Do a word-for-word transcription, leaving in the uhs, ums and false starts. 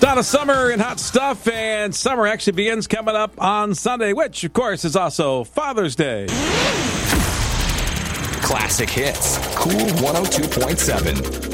Donna Summer and Hot Stuff, and summer actually begins coming up on Sunday, which, of course, is also Father's Day. Classic Hits, Cool one oh two point seven.